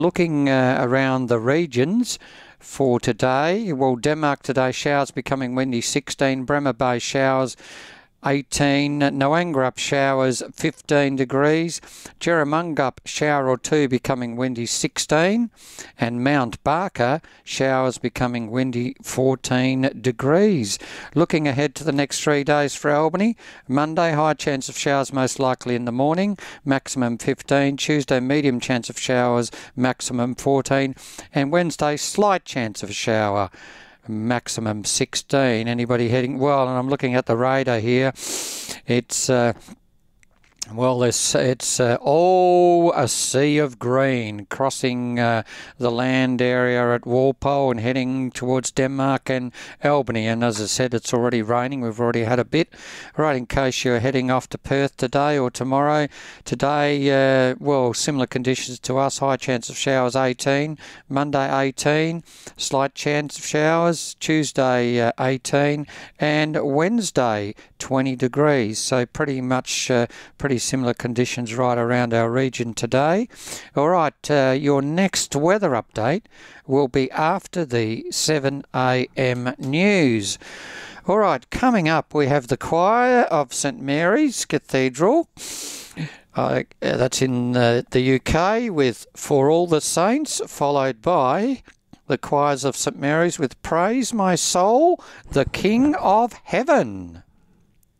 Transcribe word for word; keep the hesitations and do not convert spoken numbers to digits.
Looking uh, around the regions for today, well, Denmark today, showers becoming windy sixteen, Bremer Bay showers eighteen, Noangrup showers fifteen degrees, Jerramungup shower or two becoming windy sixteen, and Mount Barker showers becoming windy fourteen degrees. Looking ahead to the next three days for Albany, Monday high chance of showers most likely in the morning, maximum fifteen, Tuesday medium chance of showers, maximum fourteen, and Wednesday slight chance of a shower, maximum sixteen. Anybody heading well? And I'm looking at the radar here. It's uh, well, it's it's uh, all a sea of green crossing uh, the land area at Walpole and heading towards Denmark and Albany. And as I said, it's already raining. We've already had a bit. Right, in case you're heading off to Perth today or tomorrow. Today, uh, well, similar conditions to us. High chance of showers eighteen. Monday eighteen. Slight chance of showers. Tuesday uh, eighteen. And Wednesday twenty degrees. So pretty much uh, pretty similar conditions right around our region today. All right, uh, your next weather update will be after the seven a m news. All right, coming up we have the choir of St Mary's Cathedral. Uh, that's in uh, the U K with For All the Saints, followed by the choirs of St Mary's with Praise My Soul, the King of Heaven.